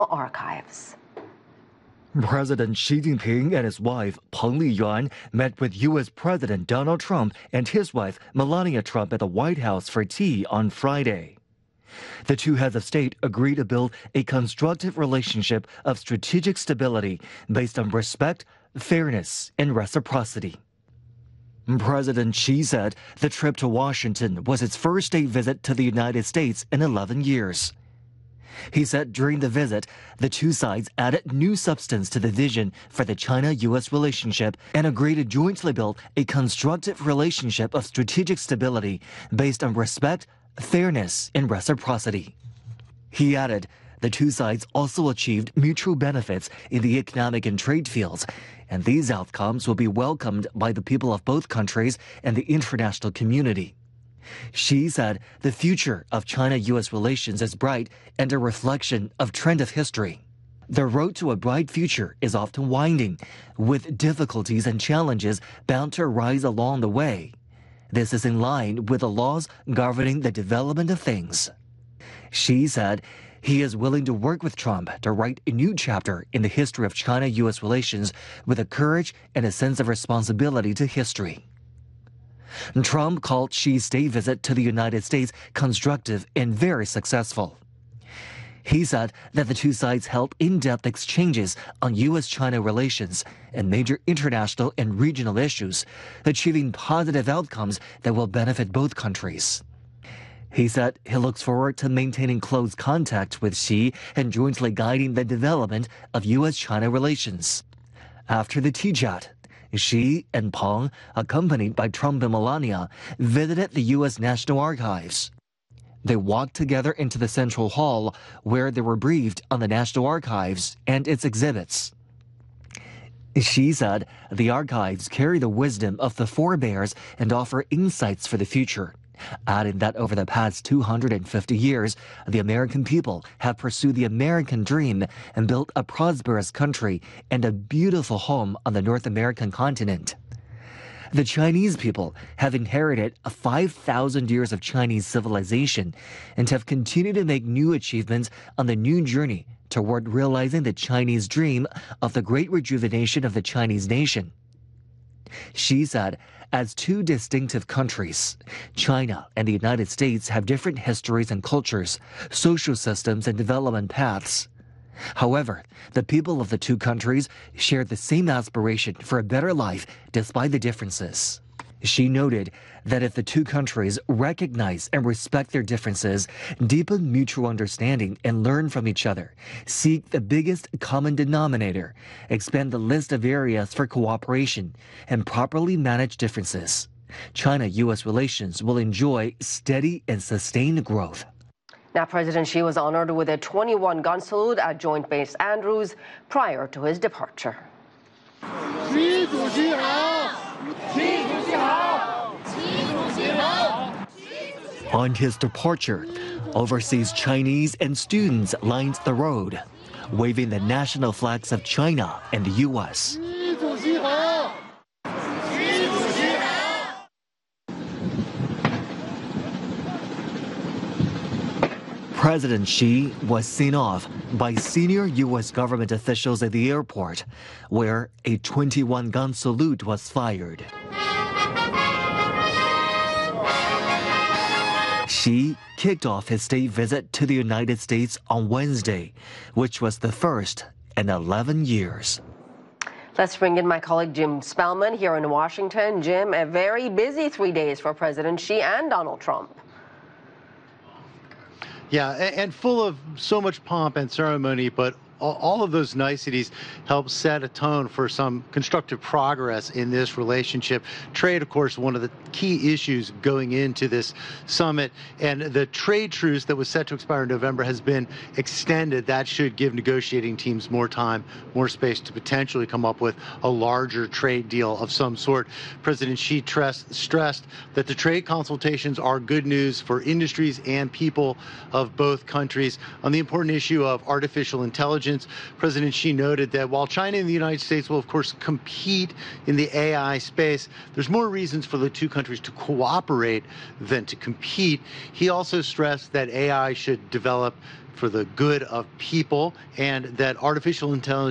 archives. President Xi Jinping and his wife, Peng Liyuan, met with U.S. President Donald Trump and his wife, Melania Trump, at the White House for tea on Friday. The two heads of state agreed to build a constructive relationship of strategic stability based on respect, fairness, and reciprocity. President Xi said the trip to Washington was his first state visit to the United States in 11 years. He said during the visit, the two sides added new substance to the vision for the China-U.S. relationship and agreed to jointly build a constructive relationship of strategic stability based on respect, fairness, and reciprocity. He added, the two sides also achieved mutual benefits in the economic and trade fields, and these outcomes will be welcomed by the people of both countries and the international community. Xi said the future of China-U.S. relations is bright and a reflection of trend of history. The road to a bright future is often winding, with difficulties and challenges bound to arise along the way. This is in line with the laws governing the development of things. Xi said he is willing to work with Trump to write a new chapter in the history of China-U.S. relations with a courage and a sense of responsibility to history. Trump called Xi's state visit to the United States constructive and very successful. He said that the two sides held in-depth exchanges on U.S.-China relations and major international and regional issues, achieving positive outcomes that will benefit both countries. He said he looks forward to maintaining close contact with Xi and jointly guiding the development of U.S.-China relations. After the tea chat, Xi and Peng, accompanied by Trump and Melania, visited the U.S. National Archives. They walked together into the Central Hall, where they were briefed on the National Archives and its exhibits. Xi said the archives carry the wisdom of the forebears and offer insights for the future, adding that over the past 250 years, the American people have pursued the American dream and built a prosperous country and a beautiful home on the North American continent. The Chinese people have inherited 5,000 years of Chinese civilization and have continued to make new achievements on the new journey toward realizing the Chinese dream of the great rejuvenation of the Chinese nation. Xi said, as two distinctive countries, China and the United States have different histories and cultures, social systems and development paths. However, the people of the two countries share the same aspiration for a better life despite the differences. Xi noted that if the two countries recognize and respect their differences, deepen mutual understanding and learn from each other, seek the biggest common denominator, expand the list of areas for cooperation, and properly manage differences, China-U.S. relations will enjoy steady and sustained growth. Now, President Xi was honored with a 21-gun salute at Joint Base Andrews prior to his departure. On his departure, overseas Chinese and students lined the road, waving the national flags of China and the U.S. President Xi was seen off by senior U.S. government officials at the airport, where a 21-gun salute was fired. Xi kicked off his state visit to the United States on Wednesday, which was the first in 11 years. Let's bring in my colleague Jim Spellman here in Washington. Jim, a very busy 3 days for President Xi and Donald Trump. Yeah, and full of so much pomp and ceremony, but all of those niceties help set a tone for some constructive progress in this relationship. Trade, of course, one of the key issues going into this summit, and the trade truce that was set to expire in November has been extended. That should give negotiating teams more time, more space to potentially come up with a larger trade deal of some sort. President Xi stressed that the trade consultations are good news for industries and people of both countries on the important issue of artificial intelligence. intelligence, President Xi noted that while China and the United States will, of course, compete in the AI space, there's more reasons for the two countries to cooperate than to compete. He also stressed that AI should develop for the good of people and that artificial intelligence